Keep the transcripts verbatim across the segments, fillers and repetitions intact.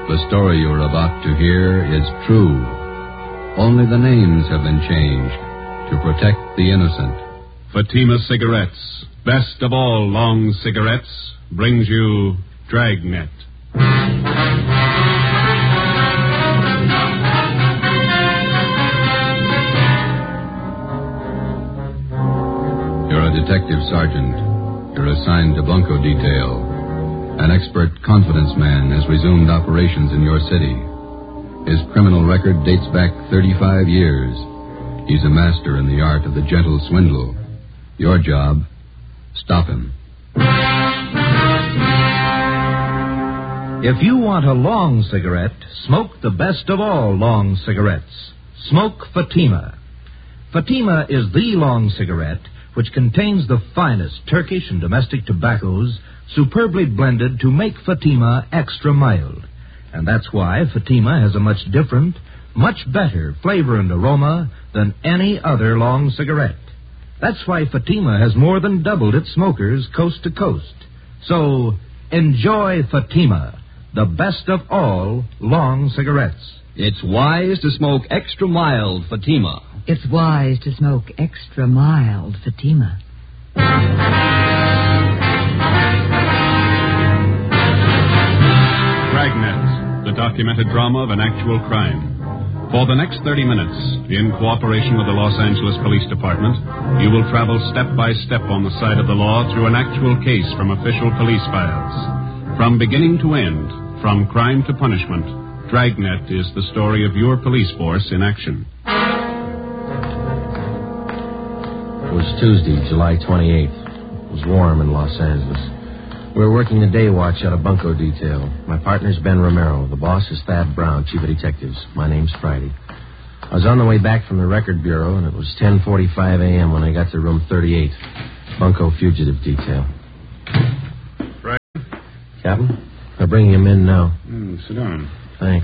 The story you're about to hear is true. Only the names have been changed to protect the innocent. Fatima Cigarettes, best of all long cigarettes, brings you Dragnet. You're a detective sergeant. You're assigned to Bunko detail. An expert confidence man has resumed operations in your city. His criminal record dates back thirty-five years. He's a master in the art of the gentle swindle. Your job, stop him. If you want a long cigarette, smoke the best of all long cigarettes. Smoke Fatima. Fatima is the long cigarette which contains the finest Turkish and domestic tobaccos superbly blended to make Fatima extra mild. And that's why Fatima has a much different, much better flavor and aroma than any other long cigarette. That's why Fatima has more than doubled its smokers coast to coast. So, enjoy Fatima, the best of all long cigarettes. It's wise to smoke extra mild Fatima. It's wise to smoke extra mild Fatima. Dragnet, the documented drama of an actual crime. For the next thirty minutes, in cooperation with the Los Angeles Police Department, you will travel step by step on the side of the law through an actual case from official police files. From beginning to end, from crime to punishment, Dragnet is the story of your police force in action. It was Tuesday, July twenty-eighth. It was warm in Los Angeles. We were working the day watch out of Bunko detail. My partner's Ben Romero. The boss is Thad Brown, chief of detectives. My name's Friday. I was on the way back from the record bureau, and it was ten forty-five a.m. when I got to room thirty-eight, Bunko fugitive detail. Right. Captain, they're bringing him in now. Mm, sit down. Thanks.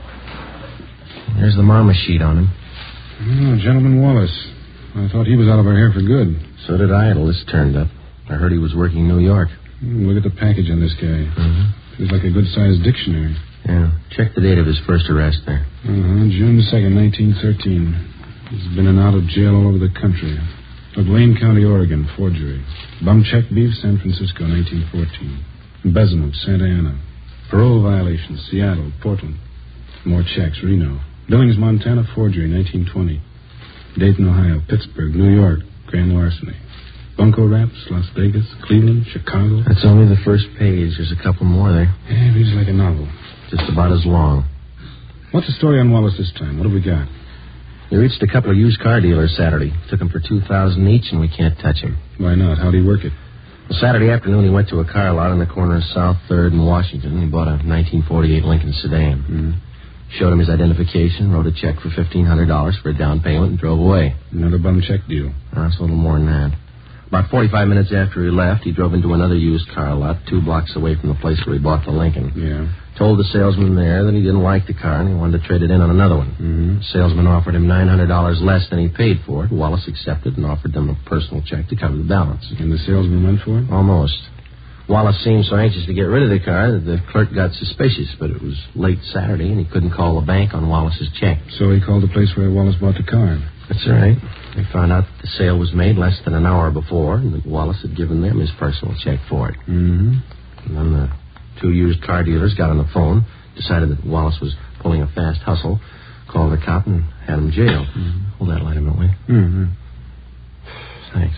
There's the mama sheet on him. Oh, Gentleman Wallace. I thought he was out of our hair for good. So did I. The list turned up. I heard he was working in New York. Mm, look at the package on this guy. Mm-hmm. Feels like a good-sized dictionary. Yeah. Check the date of his first arrest there. Uh-huh. June second, nineteen thirteen. He's been in and out of jail all over the country. Of Wayne County, Oregon, forgery. Bum check beef, San Francisco, nineteen fourteen. Embezzlement, Santa Ana. Parole violation, Seattle, Portland. More checks, Reno. Billings, Montana, forgery, nineteen twenty. Dayton, Ohio, Pittsburgh, New York, grand larceny. Bunko Raps, Las Vegas, Cleveland, Chicago. That's only the first page. There's a couple more there. Yeah, it reads like a novel. Just about as long. What's the story on Wallace this time? What have we got? He reached a couple of used car dealers Saturday. Took them for two thousand dollars each, and we can't touch him. Why not? How'd he work it? Well, Saturday afternoon, he went to a car lot on the corner of South third and Washington, and he bought a nineteen forty-eight Lincoln sedan. Mm-hmm. Showed him his identification, wrote a check for fifteen hundred dollars for a down payment, and drove away. Another bum check deal. Well, that's a little more than that. About forty-five minutes after he left, he drove into another used car lot two blocks away from the place where he bought the Lincoln. Yeah. Told the salesman there that he didn't like the car and he wanted to trade it in on another one. Mm-hmm. The salesman offered him nine hundred dollars less than he paid for it. Wallace accepted and offered them a personal check to cover the balance. And the salesman went for it? Almost. Wallace seemed so anxious to get rid of the car that the clerk got suspicious, but it was late Saturday and he couldn't call the bank on Wallace's check. So he called the place where Wallace bought the car. That's right. They found out that the sale was made less than an hour before and that Wallace had given them his personal check for it. Mm-hmm. And then the two used car dealers got on the phone, decided that Wallace was pulling a fast hustle, called the cop and had him jailed. Mm-hmm. Hold that light a minute, will you? Mm-hmm. Thanks.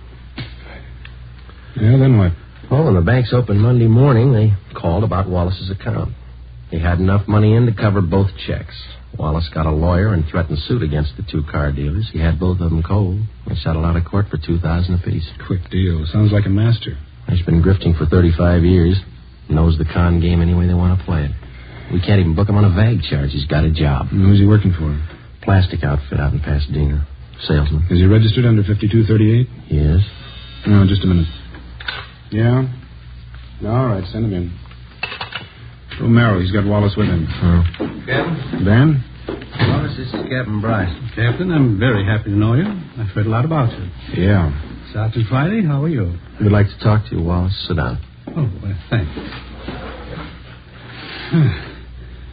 Yeah, then what? Well, when the banks opened Monday morning, they called about Wallace's account. He had enough money in to cover both checks. Wallace got a lawyer and threatened suit against the two car dealers. He had both of them cold. They settled out of court for two thousand dollars apiece. Quick deal. Sounds like a master. He's been grifting for thirty-five years. Knows the con game any way they want to play it. We can't even book him on a vag charge. He's got a job. And who's he working for? Plastic outfit out in Pasadena. Salesman. Is he registered under fifty-two thirty-eight? He is. No, just a minute. Yeah? All right, send him in. Romero, he's got Wallace with him. Oh. Captain? Ben? Wallace, this is Captain Bryce. Captain, I'm very happy to know you. I've heard a lot about you. Yeah. Sergeant Friday, how are you? We'd like to talk to you, Wallace. Sit down. Oh, well, thanks.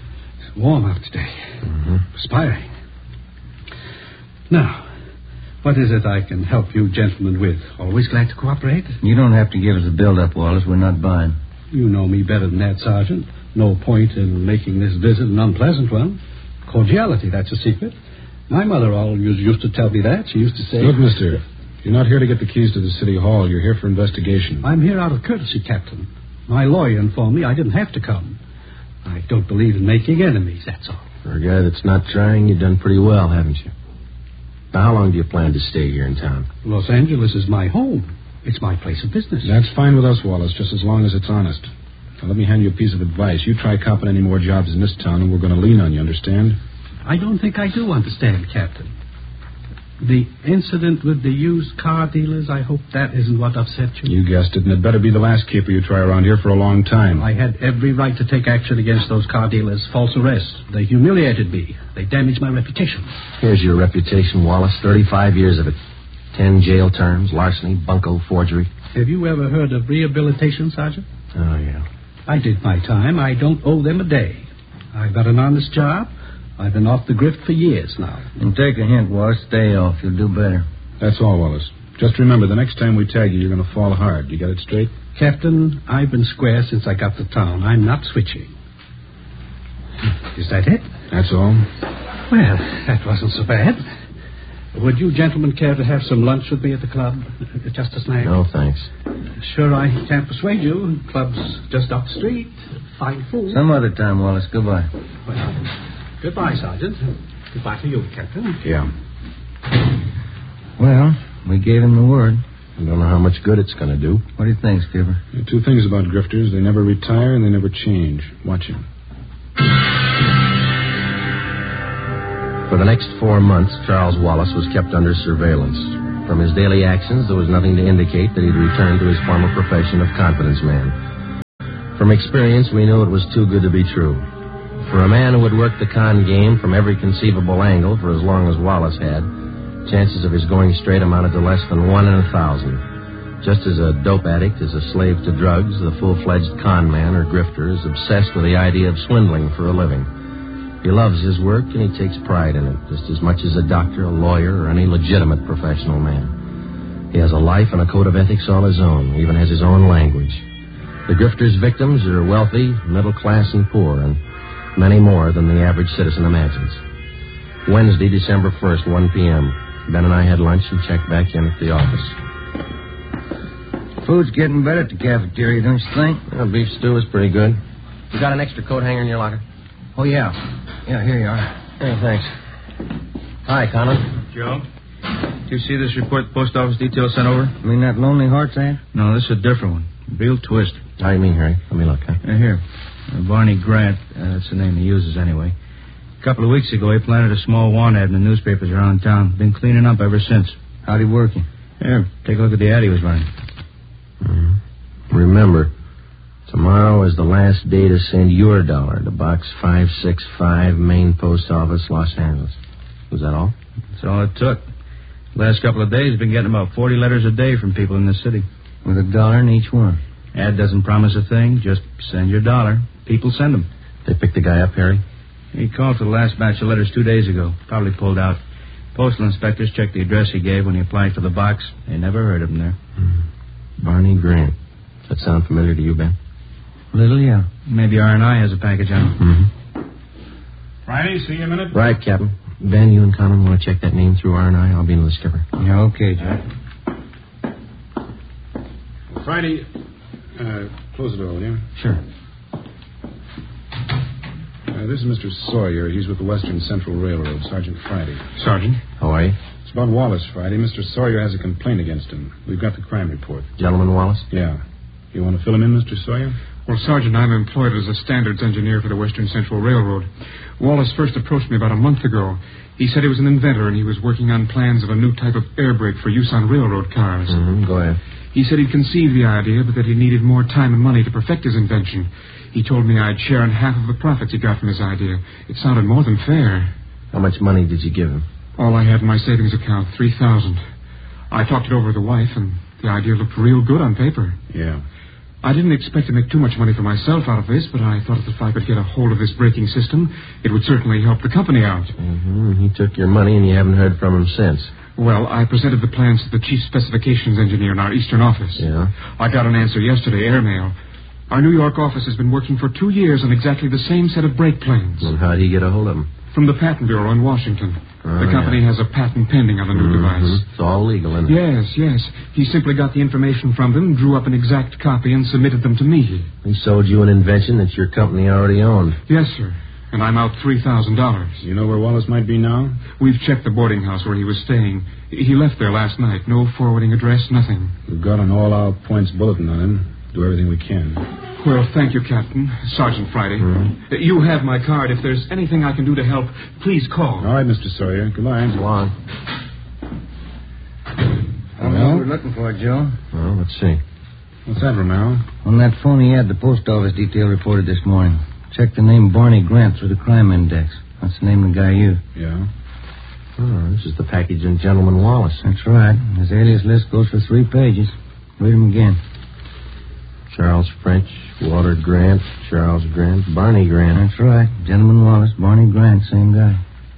Warm out today. Mm-hmm. Perspiring. Now, what is it I can help you gentlemen with? Always glad to cooperate. You don't have to give us a build-up, Wallace. We're not buying. You know me better than that, Sergeant. No point in making this visit an unpleasant one. Cordiality, that's a secret. My mother always used to tell me that. She used to say... Look, mister, you're not here to get the keys to the city hall. You're here for investigation. I'm here out of courtesy, Captain. My lawyer informed me I didn't have to come. I don't believe in making enemies, that's all. For a guy that's not trying, you've done pretty well, haven't you? Now, how long do you plan to stay here in town? Los Angeles is my home. It's my place of business. That's fine with us, Wallace, just as long as it's honest. Now, let me hand you a piece of advice. You try copping any more jobs in this town, and we're going to lean on you, understand? I don't think I do understand, Captain. The incident with the used car dealers, I hope that isn't what upset you. You guessed it, and it better be the last caper you try around here for a long time. I had every right to take action against those car dealers. False arrest. They humiliated me. They damaged my reputation. Here's your reputation, Wallace. thirty-five years of it. Ten jail terms, larceny, bunco, forgery. Have you ever heard of rehabilitation, Sergeant? Oh, yeah. I did my time. I don't owe them a day. I've got an honest job. I've been off the grift for years now. And take a hint, Wallace. Stay off. You'll do better. That's all, Wallace. Just remember, the next time we tag you, you're going to fall hard. You got it straight? Captain, I've been square since I got to town. I'm not switching. Is that it? That's all. Well, that wasn't so bad. Would you gentlemen care to have some lunch with me at the club? Just a snack? No, thanks. Sure, I can't persuade you. Club's just up the street. Fine food. Some other time, Wallace. Goodbye. Well, goodbye, Sergeant. Goodbye to you, Captain. Yeah. Well, we gave him the word. I don't know how much good it's going to do. What do you think, Skipper? There are two things about grifters. They never retire and they never change. Watch him. For the next four months, Charles Wallace was kept under surveillance. From his daily actions, there was nothing to indicate that he'd returned to his former profession of confidence man. From experience, we knew it was too good to be true. For a man who had worked the con game from every conceivable angle for as long as Wallace had, chances of his going straight amounted to less than one in a thousand. Just as a dope addict is a slave to drugs, the full-fledged con man or grifter is obsessed with the idea of swindling for a living. He loves his work and he takes pride in it, just as much as a doctor, a lawyer, or any legitimate professional man. He has a life and a code of ethics all his own, even has his own language. The grifter's victims are wealthy, middle class, and poor, and many more than the average citizen imagines. Wednesday, December first, one p.m. Ben and I had lunch and checked back in at the office. Food's getting better at the cafeteria, don't you think? Well, beef stew is pretty good. You got an extra coat hanger in your locker? Oh, yeah. Yeah, here you are. Hey, thanks. Hi, Conlon. Joe, did you see this report the post office detail sent over? You mean that Lonely Hearts ad? No, this is a different one. Real twist. How do you mean, Harry? Let me look, huh? Uh, here. Uh, Barney Grant, uh, that's the name he uses anyway. A couple of weeks ago, he planted a small want ad in the newspapers around town. Been cleaning up ever since. How'd he work you? Here, take a look at the ad he was running. Mm-hmm. Remember, tomorrow is the last day to send your dollar to Box five six five, Main Post Office, Los Angeles. Was that all? That's all it took. Last couple of days, been getting about forty letters a day from people in the city. With a dollar in each one. Ad doesn't promise a thing. Just send your dollar. People send them. They picked the guy up, Harry? He called for the last batch of letters two days ago. Probably pulled out. Postal inspectors checked the address he gave when he applied for the box. They never heard of him there. Mm. Barney Grant. Does that sound familiar to you, Ben? A little, yeah. Maybe R and I has a package on it. Mm-hmm. Friday, see you a minute. Right, Captain. Ben, you and Conan want to check that name through R and I? I'll be in with the skipper. Yeah, okay, Jack. Friday, uh, close the door, will you? Sure. Uh, this is Mister Sawyer. He's with the Western Central Railroad, Sergeant Friday. Sergeant? How are you? It's about Wallace, Friday. Mister Sawyer has a complaint against him. We've got the crime report. Gentleman Wallace? Yeah. You want to fill him in, Mister Sawyer? Well, Sergeant, I'm employed as a standards engineer for the Western Central Railroad. Wallace first approached me about a month ago. He said he was an inventor and he was working on plans of a new type of air brake for use on railroad cars. Mm-hmm. Go ahead. He said he'd conceived the idea, but that he needed more time and money to perfect his invention. He told me I'd share in half of the profits he got from his idea. It sounded more than fair. How much money did you give him? All I had in my savings account, three thousand dollars. I talked it over with the wife, and the idea looked real good on paper. Yeah. I didn't expect to make too much money for myself out of this, but I thought that if I could get a hold of this braking system, it would certainly help the company out. Mm-hmm. He took your money, and you haven't heard from him since. Well, I presented the plans to the chief specifications engineer in our eastern office. Yeah? I got an answer yesterday, airmail. Our New York office has been working for two years on exactly the same set of brake planes. And how'd he get a hold of them? From the Patent Bureau in Washington. Oh, the company yeah. has a patent pending on the new mm-hmm. device. It's all legal, isn't it? Yes, yes. He simply got the information from them, drew up an exact copy, and submitted them to me. He sold you an invention that your company already owned. Yes, sir. And I'm out three thousand dollars. You know where Wallace might be now? We've checked the boarding house where he was staying. He left there last night. No forwarding address, nothing. We've got an all-out points bulletin on him. Do everything we can. Well, thank you, Captain. Sergeant Friday. Mm-hmm. You have my card. If there's anything I can do to help, please call. All right, Mister Sawyer. Goodbye. So long. I don't know what we're looking for, Joe. Well, let's see. What's that, Romero? On that phony ad the post office detail reported this morning. Check the name Barney Grant through the crime index. That's the name of the guy used. Yeah? Oh, this is the package in Gentleman Wallace. That's right. His alias list goes for three pages. Read them again. Charles French, Walter Grant, Charles Grant, Barney Grant. That's right. Gentleman Wallace, Barney Grant, same guy.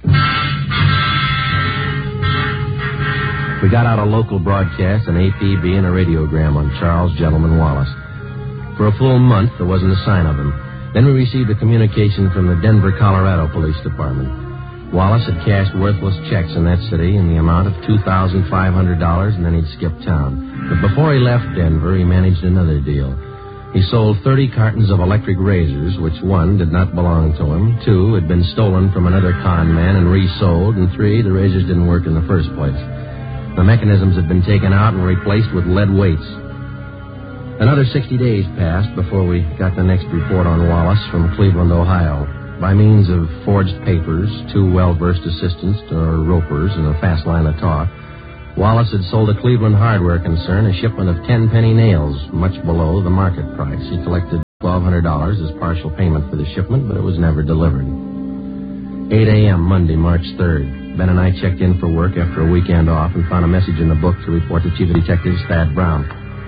We got out a local broadcast, an A P B, and a radiogram on Charles Gentleman Wallace. For a full month, there wasn't a sign of him. Then we received a communication from the Denver, Colorado Police Department. Wallace had cashed worthless checks in that city in the amount of two thousand five hundred dollars, and then he'd skipped town. But before he left Denver, he managed another deal. He sold thirty cartons of electric razors, which, one, did not belong to him, two, had been stolen from another con man and resold, and three, the razors didn't work in the first place. The mechanisms had been taken out and replaced with lead weights. Another sixty days passed before we got the next report on Wallace from Cleveland, Ohio. By means of forged papers, two well-versed assistants, or ropers, and a fast line of talk, Wallace had sold a Cleveland hardware concern a shipment of ten penny nails, much below the market price. He collected twelve hundred dollars as partial payment for the shipment, but it was never delivered. eight a.m. Monday, March third. Ben and I checked in for work after a weekend off and found a message in the book to report to Chief of Detectives Thad Brown.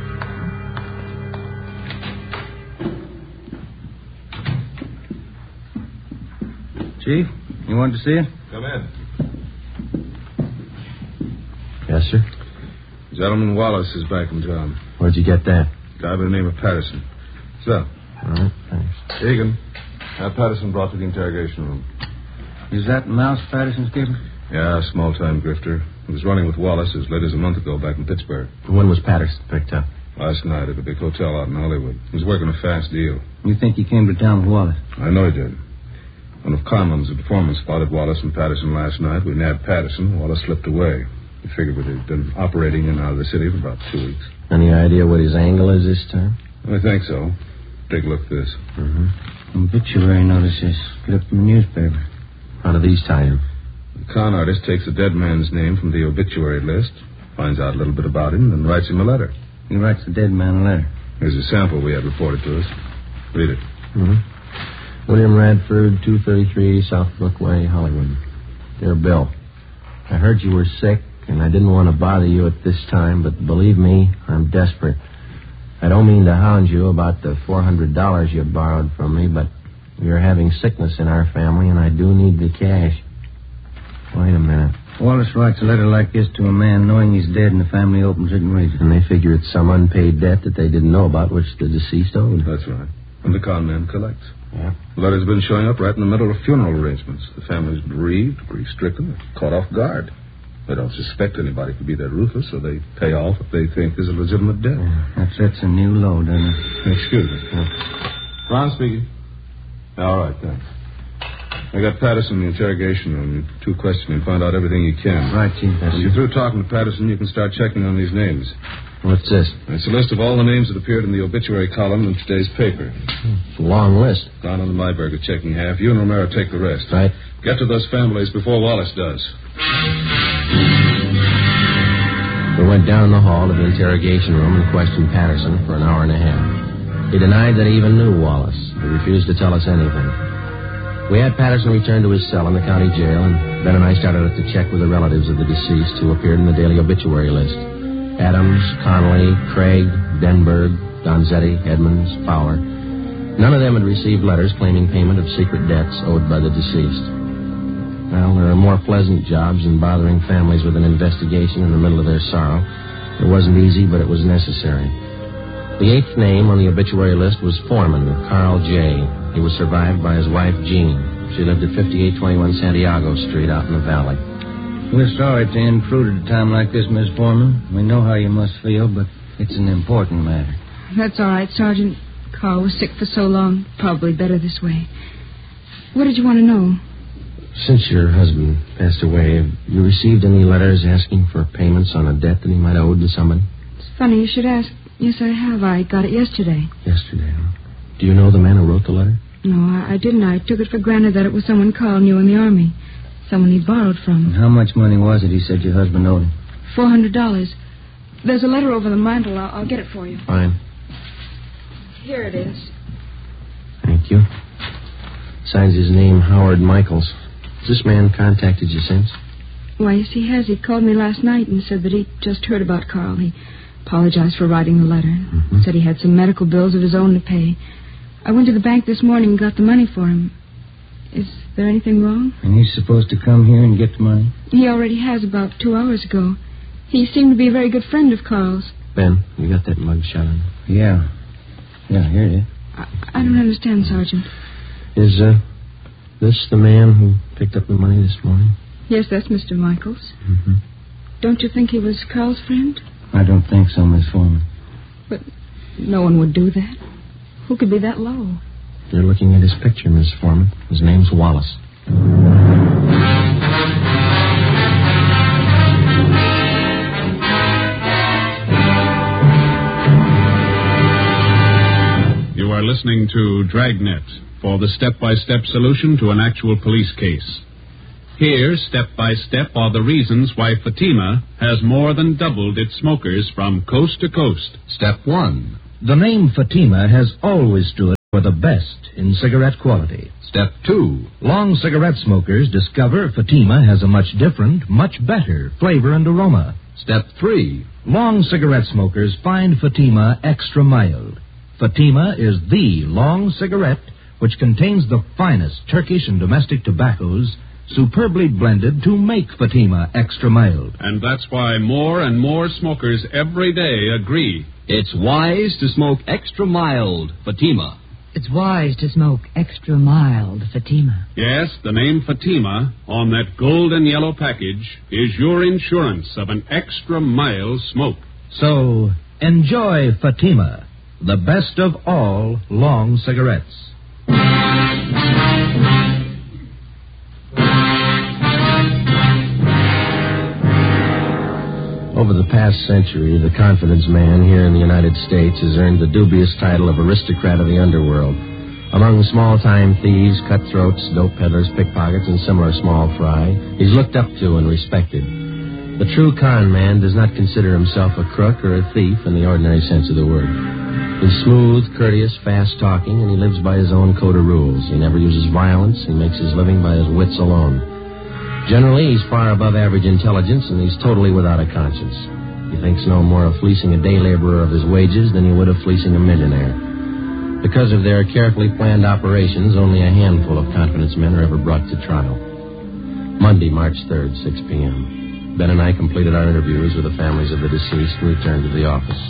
Chief, you wanted to see it? Come in. Yes, sir? Gentleman Wallace is back in town. Where'd you get that? Guy by the name of Patterson. So. All right, thanks. Egan, have Patterson brought to the interrogation room. Is that Mouse Patterson's keeping? Yeah, small-time grifter. He was running with Wallace as late as a month ago back in Pittsburgh. When was Patterson picked up? Last night at a big hotel out in Hollywood. He was working a fast deal. You think he came to town with Wallace? I know he did. One of Conlon's informants spotted Wallace and Patterson last night. We nabbed Patterson. Wallace slipped away. We figured that he'd been operating in and out of the city for about two weeks. Any idea what his angle is this time? I think so. Take a look at this. Mm-hmm. Obituary notices clipped from the newspaper. How do these tie in? The con artist takes the dead man's name from the obituary list, finds out a little bit about him, and writes him a letter. He writes the dead man a letter. Here's a sample we had reported to us. Read it. Mm-hmm. William Radford, two thirty-three South Brookway, Hollywood. Dear Bill, I heard you were sick, and I didn't want to bother you at this time, but believe me, I'm desperate. I don't mean to hound you about the four hundred dollars you borrowed from me, but we're having sickness in our family, and I do need the cash. Wait a minute. Wallace writes a letter like this to a man knowing he's dead, and the family opens it and reads it. And they figure it's some unpaid debt that they didn't know about, which the deceased owed. That's right. And the con man collects. Yeah. The letter's been showing up right in the middle of funeral arrangements. The family's bereaved, grief-stricken, caught off guard. They don't suspect anybody could be that ruthless, so they pay off what they think is a legitimate debt. Yeah, that sets a new low, doesn't it? Excuse me. Yeah. Ron speaking. All right, thanks. I got Patterson in the interrogation room. Two questions and find out everything you can. Right, Chief. When you're through talking to Patterson, you can start checking on these names. What's this? It's a list of all the names that appeared in the obituary column in today's paper. It's a long list. Don and Myberg are checking half. You and Romero take the rest. Right. Get to those families before Wallace does. We went down the hall to the interrogation room and questioned Patterson for an hour and a half. He denied that he even knew Wallace. He refused to tell us anything. We had Patterson return to his cell in the county jail, and Ben and I started up to check with the relatives of the deceased who appeared in the daily obituary list. Adams, Connolly, Craig, Denberg, Donzetti, Edmonds, Fowler. None of them had received letters claiming payment of secret debts owed by the deceased. Well, there are more pleasant jobs than bothering families with an investigation in the middle of their sorrow. It wasn't easy, but it was necessary. The eighth name on the obituary list was Foreman, Carl J. He was survived by his wife, Jean. She lived at fifty-eight twenty-one Santiago Street out in the valley. We're sorry to intrude at a time like this, Miss Foreman. We know how you must feel, but it's an important matter. That's all right, Sergeant. Carl was sick for so long. Probably better this way. What did you want to know? Since your husband passed away, have you received any letters asking for payments on a debt that he might have owed to somebody? It's funny you should ask. Yes, I have. I got it yesterday. Yesterday, huh? Do you know the man who wrote the letter? No, I, I didn't. I took it for granted that it was someone Carl knew in the Army. Someone he borrowed from. And how much money was it he said your husband owed him? Four hundred dollars. There's a letter over the mantel. I'll, I'll get it for you. Fine. Here it is. Thank you. Signs his name Howard Michaels. Has this man contacted you since? Why, yes, he has. He called me last night and said that he just heard about Carl. He apologized for writing the letter. Mm-hmm. Said he had some medical bills of his own to pay. I went to the bank this morning and got the money for him. Is there anything wrong? And he's supposed to come here and get the money? He already has about two hours ago. He seemed to be a very good friend of Carl's. Ben, you got that mug shot on? Yeah. Yeah, here it is. I, I don't understand, Sergeant. Is uh, this the man who picked up the money this morning? Yes, that's Mister Michaels. Mm-hmm. Don't you think he was Carl's friend? I don't think so, Miss Foreman. But no one would do that. Who could be that low? You're looking at his picture, Miss Foreman. His name's Wallace. You are listening to Dragnet for the step-by-step solution to an actual police case. Here, step-by-step, are the reasons why Fatima has more than doubled its smokers from coast to coast. Step one. The name Fatima has always stood for the best in cigarette quality. Step two. Long cigarette smokers discover Fatima has a much different, much better flavor and aroma. Step three. Long cigarette smokers find Fatima extra mild. Fatima is the long cigarette which contains the finest Turkish and domestic tobaccos superbly blended to make Fatima extra mild. And that's why more and more smokers every day agree. It's wise to smoke extra mild Fatima. It's wise to smoke extra mild Fatima. Yes, the name Fatima on that golden yellow package is your insurance of an extra mild smoke. So, enjoy Fatima, the best of all long cigarettes. Over the past century, the confidence man here in the United States has earned the dubious title of aristocrat of the underworld. Among small-time thieves, cutthroats, dope peddlers, pickpockets, and similar small fry, he's looked up to and respected. The true con man does not consider himself a crook or a thief in the ordinary sense of the word. He's smooth, courteous, fast-talking, and he lives by his own code of rules. He never uses violence. He makes his living by his wits alone. Generally, he's far above average intelligence, and he's totally without a conscience. He thinks no more of fleecing a day laborer of his wages than he would of fleecing a millionaire. Because of their carefully planned operations, only a handful of confidence men are ever brought to trial. Monday, March third, six p.m. Ben and I completed our interviews with the families of the deceased and returned to the office.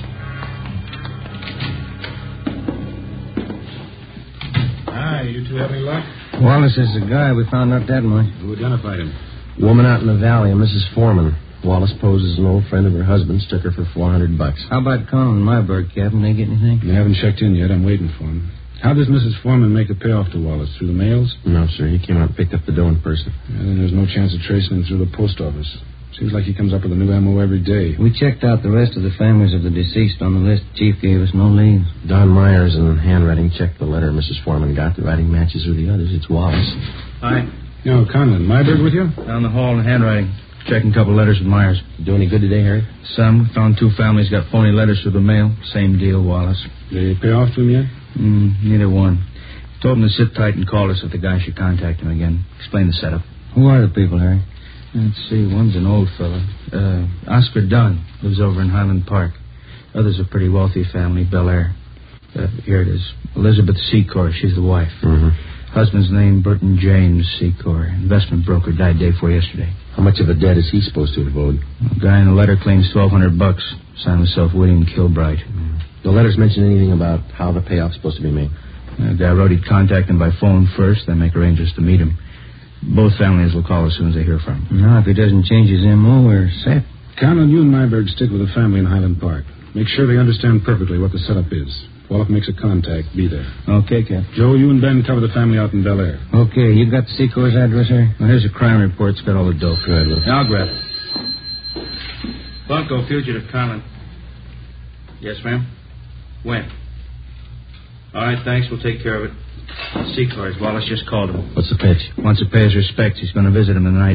Hi, you two have any luck? Wallace is the guy. We found out that much. Who identified him? Woman out in the valley, a Missus Foreman. Wallace posed as an old friend of her husband's, took her for four hundred bucks. How about Colin and Myberg, Captain? They get anything? They haven't checked in yet. I'm waiting for him. How does Missus Foreman make a payoff to Wallace? Through the mails? No, sir. He came out and picked up the dough in person. Yeah, then there's no chance of tracing him through the post office. Seems like he comes up with a new M O every day. We checked out the rest of the families of the deceased on the list the Chief gave us. No leads. Don Myers in handwriting checked the letter Missus Foreman got. The writing matches with the others. It's Wallace. Hi. No, Conlon. Myberg with you? Down the hall in handwriting. Checking a couple letters with Myers. You do any good today, Harry? Some. We found two families got phony letters through the mail. Same deal, Wallace. Did they pay off to him yet? Mm, neither one. Told him to sit tight and call us if the guy should contact him again. Explain the setup. Who are the people, Harry? Let's see. One's an old fella. Uh, Oscar Dunn. Lives over in Highland Park. Others a pretty wealthy family, Bel Air. Uh, here it is. Elizabeth Secor. She's the wife. Mm-hmm. Husband's name, Burton James Secor. Investment broker. Died day before yesterday. How much of a debt is he supposed to have owed? The guy in the letter claims twelve hundred bucks. Signed himself William Kilbright. Mm. The letters mention anything about how the payoff's supposed to be made? The guy wrote he'd contact him by phone first, then make arrangements to meet him. Both families will call as soon as they hear from him. No, if he doesn't change his M O, we're set. Count on you and Myberg stick with the family in Highland Park. Make sure they understand perfectly what the setup is. If Wallach makes a contact, be there. Okay, Cap. Joe, you and Ben cover the family out in Bel Air. Okay, you got Secor's address here? Well, here's a crime report. It's got all the dope. Good, look. I'll grab it. Bunko, fugitive Conlon. Yes, ma'am? When? All right, thanks. We'll take care of it. Secors. Wallace just called him. What's the pitch? Wants to pay his respects. He's going to visit him tonight.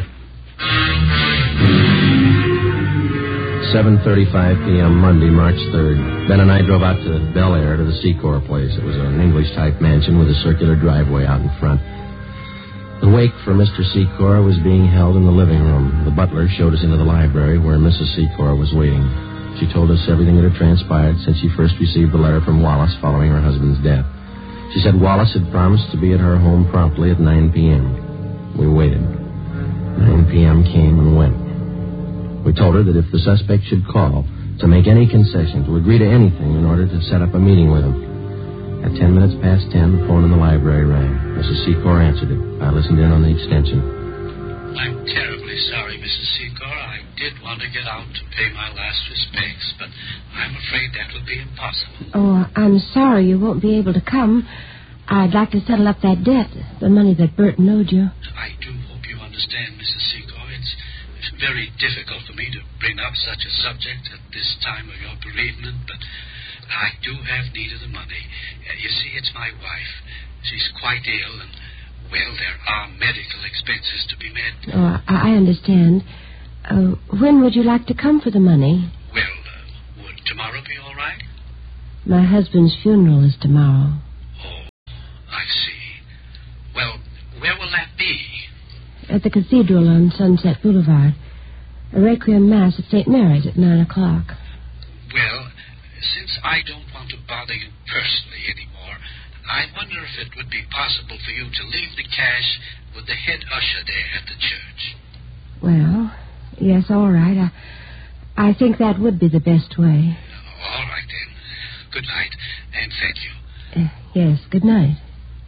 seven thirty-five p.m. Monday, March third. Ben and I drove out to Bel Air to the Secor place. It was an English-type mansion with a circular driveway out in front. The wake for Mister Secor was being held in the living room. The butler showed us into the library where Missus Secor was waiting. She told us everything that had transpired since she first received the letter from Wallace following her husband's death. She said Wallace had promised to be at her home promptly at nine p.m. We waited. nine p.m. came and went. We told her that if the suspect should call, to make any concession, to agree to anything in order to set up a meeting with him. At ten minutes past ten, the phone in the library rang. Missus Secor answered it. I listened in on the extension. I'm terribly sorry, Missus Secor. I did want to get out to pay my last respects, but I'm afraid that will be impossible. Oh, I'm sorry you won't be able to come. I'd like to settle up that debt, the money that Burton owed you. I do hope you understand, Missus Secor. It's, it's very difficult for me to bring up such a subject at this time of your bereavement, but I do have need of the money. Uh, you see, it's my wife. She's quite ill, and, well, there are medical expenses to be met. Oh, I understand. Uh, when would you like to come for the money? Well, uh, would tomorrow be all right? My husband's funeral is tomorrow. Oh, I see. Well, where will that be? At the cathedral on Sunset Boulevard. A requiem mass at Saint Mary's at nine o'clock. Well, since I don't want to bother you personally anymore, I wonder if it would be possible for you to leave the cash with the head usher there at the church. Well, yes, all right. I, I think that would be the best way. All right, then. Good night, and thank you. Uh, yes, good night.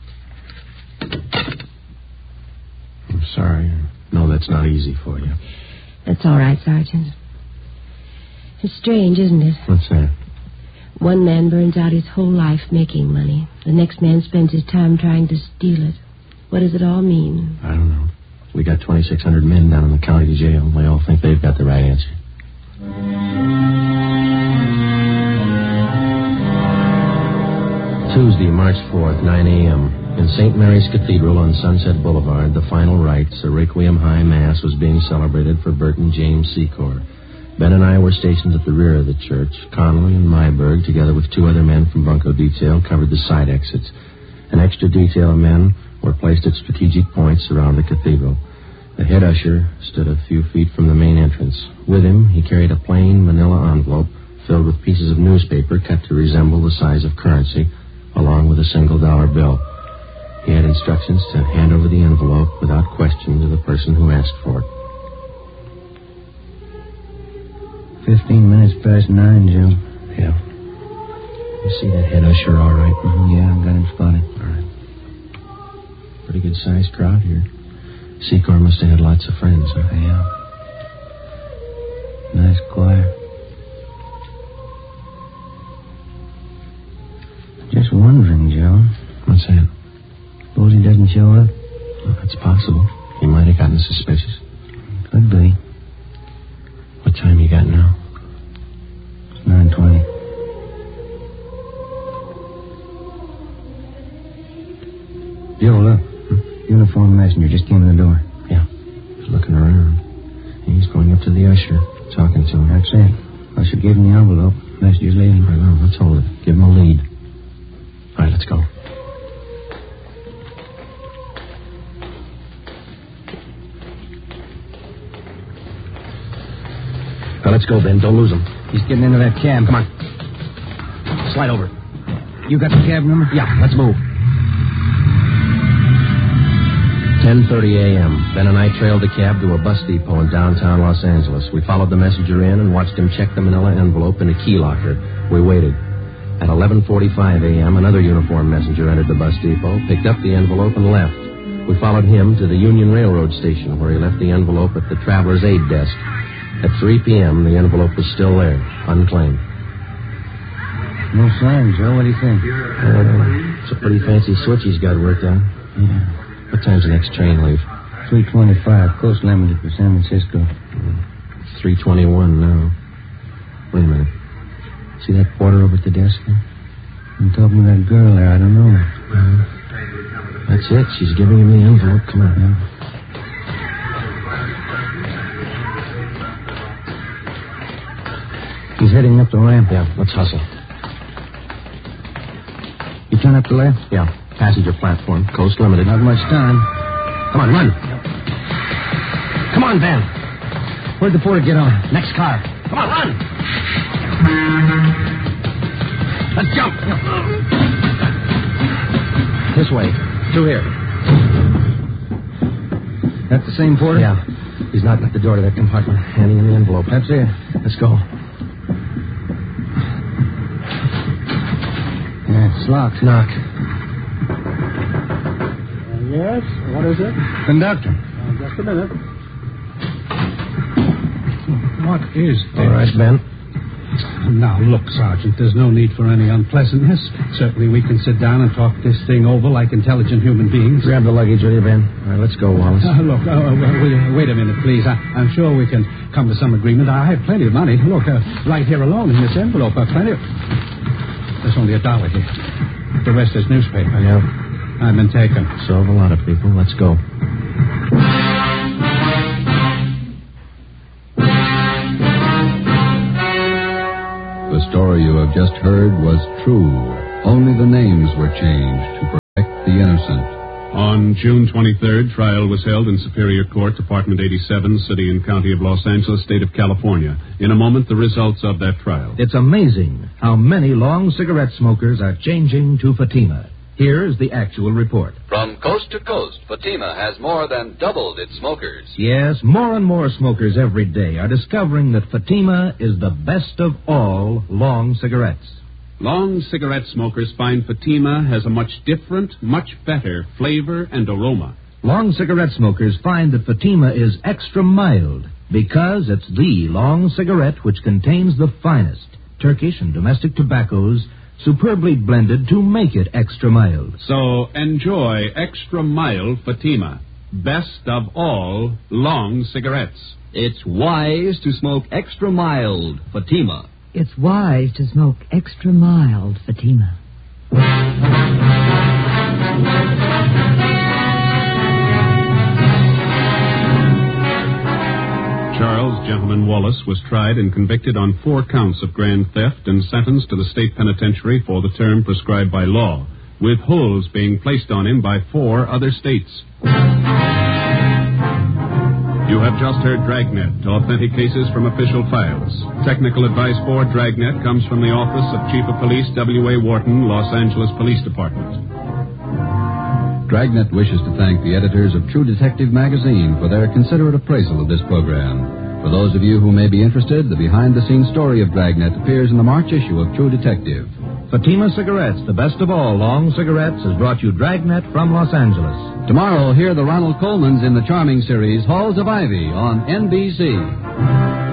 I'm sorry. No, that's not easy for you. That's all right, Sergeant. It's strange, isn't it? What's that? One man burns out his whole life making money. The next man spends his time trying to steal it. What does it all mean? I don't know. We got twenty-six hundred men down in the county jail. They all think they've got the right answer. Tuesday, March fourth, nine a.m. In Saint Mary's Cathedral on Sunset Boulevard, the final rites, a Requiem High Mass, was being celebrated for Burton James Secor. Ben and I were stationed at the rear of the church. Connolly and Myberg, together with two other men from Bunko Detail, covered the side exits. An extra detail of men were placed at strategic points around the cathedral. The head usher stood a few feet from the main entrance. With him, he carried a plain manila envelope filled with pieces of newspaper cut to resemble the size of currency, along with a single dollar bill. He had instructions to hand over the envelope without question to the person who asked for it. Fifteen minutes past nine, Joe. Yeah. You see that head usher all right? Mm-hmm. Yeah, I've got him spotted. All right. Pretty good-sized crowd here. Secor must have had lots of friends, huh? Yeah. Nice choir. Just wondering, Joe. What's that? Suppose he doesn't show up? Well, that's possible. He might have gotten suspicious. Could be. What time you got now? It's nine twenty. Joe, look. Hmm? Uniformed messenger just came in the door. Yeah. He's looking around. He's going up to the usher, talking to him. That's it. Usher gave him the envelope. Messenger's leaving. Right on. Let's hold it. Give him a lead. All right, let's go. Now, let's go, Ben. Don't lose him. He's getting into that cab. Come on. Slide over. You got the cab number? Yeah, let's move. ten thirty a.m. Ben and I trailed the cab to a bus depot in downtown Los Angeles. We followed the messenger in and watched him check the manila envelope in a key locker. We waited. At eleven forty-five a.m., another uniformed messenger entered the bus depot, picked up the envelope, and left. We followed him to the Union Railroad station, where he left the envelope at the traveler's aid desk. At three p.m., the envelope was still there, unclaimed. No sign, Joe. What do you think? Uh, it's a pretty fancy switch he's got worked on. Yeah. What time's the next train leave? three twenty-five. Coast limited for San Francisco. It's three twenty-one now. Wait a minute. See that porter over at the desk there? I'm talking to that girl there. I don't know. Uh, that's it. She's giving him the envelope. Come on. Yeah. He's heading up the ramp. Yeah, let's hustle. You turn up the left? Yeah. Passenger platform. Coast limited. Not much time. Come on, run. Come on, Van. Where'd the porter get on? Next car. Come on, run. Let's jump. This way. Through here. That's the same porter? Yeah. He's knocking at the door to that compartment, handing him the envelope. That's it. Let's go. Yeah, it's locked. Knock. Yes? What is it? Conductor. Uh, just a minute. What is this? All right, Ben. Now, look, Sergeant, there's no need for any unpleasantness. Certainly we can sit down and talk this thing over like intelligent human beings. Grab the luggage, will you, Ben? All right, let's go, Wallace. Uh, look, uh, wait, wait a minute, please. I, I'm sure we can come to some agreement. I have plenty of money. Look, uh, right here alone in this envelope, uh, plenty of... There's only a dollar here. The rest is newspaper. Yeah. I've been taken. So have a lot of people. Let's go. The story you have just heard was true. Only the names were changed to protect the innocent. On June twenty-third, trial was held in Superior Court, Department eighty-seven, City and County of Los Angeles, State of California. In a moment, the results of that trial. It's amazing how many long cigarette smokers are changing to Fatima. Here's the actual report. From coast to coast, Fatima has more than doubled its smokers. Yes, more and more smokers every day are discovering that Fatima is the best of all long cigarettes. Long cigarette smokers find Fatima has a much different, much better flavor and aroma. Long cigarette smokers find that Fatima is extra mild because it's the long cigarette which contains the finest Turkish and domestic tobaccos superbly blended to make it extra mild. So enjoy extra mild Fatima, best of all long cigarettes. It's wise to smoke extra mild Fatima. It's wise to smoke extra mild Fatima. Charles Gentleman Wallace was tried and convicted on four counts of grand theft and sentenced to the state penitentiary for the term prescribed by law, with holds being placed on him by four other states. You have just heard Dragnet, authentic cases from official files. Technical advice for Dragnet comes from the Office of Chief of Police W A Wharton, Los Angeles Police Department. Dragnet wishes to thank the editors of True Detective magazine for their considerate appraisal of this program. For those of you who may be interested, the behind-the-scenes story of Dragnet appears in the March issue of True Detective. Fatima Cigarettes, the best of all long cigarettes, has brought you Dragnet from Los Angeles. Tomorrow, hear the Ronald Colmans in the charming series Halls of Ivy on N B C.